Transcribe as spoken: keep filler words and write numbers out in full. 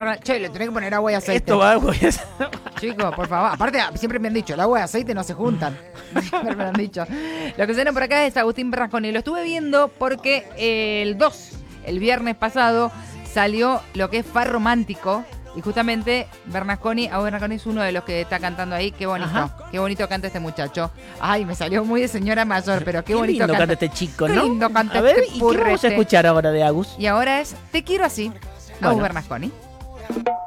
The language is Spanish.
Fernet. Che, le tenés que poner agua y aceite. Esto va agua y aceite. Chicos, por favor. Aparte, siempre me han dicho, el agua y aceite no se juntan. Siempre me lo han dicho. Lo que suena por acá es Agustín Bernasconi. Lo estuve viendo porque el dos, el viernes pasado, salió lo que es Far Romántico. Y justamente Bernasconi, Agus Bernasconi es uno de los que está cantando ahí. Qué bonito, Ajá. qué bonito canta este muchacho. Ay, me salió muy de señora mayor, pero qué, qué bonito lindo canta. canta este chico, Qué ¿no? lindo canta a ver, este ¿y qué vamos a escuchar ahora de Agus? Y ahora es Te quiero así, Agus bueno. Bernasconi.